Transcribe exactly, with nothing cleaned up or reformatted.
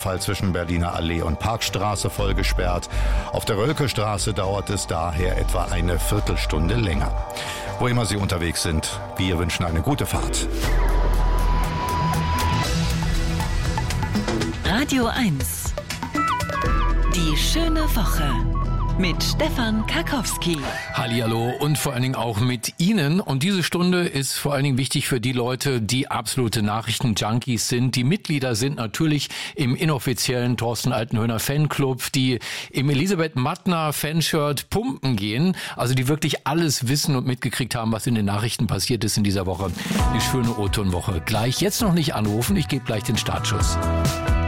Unfall zwischen Berliner Allee und Parkstraße voll gesperrt. Auf der Rölkestraße dauert es daher etwa eine Viertelstunde länger. Wo immer Sie unterwegs sind, wir wünschen eine gute Fahrt. Radio eins. Die schöne Woche. Mit Stefan Karkowski. Hallihallo und vor allen Dingen auch mit Ihnen. Und diese Stunde ist vor allen Dingen wichtig für die Leute, die absolute Nachrichten-Junkies sind. Die Mitglieder sind natürlich im inoffiziellen Thorsten Altenhöhner Fanclub, die im Elisabeth Mattner Fanshirt pumpen gehen. Also die wirklich alles wissen und mitgekriegt haben, was in den Nachrichten passiert ist in dieser Woche. Die schöne O-Ton-Woche. Gleich jetzt noch nicht anrufen, ich gebe gleich den Startschuss.